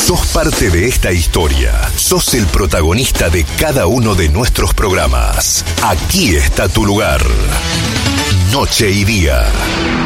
Sos parte de esta historia. Sos el protagonista de cada uno de nuestros programas. Aquí está tu lugar. Noche y Día.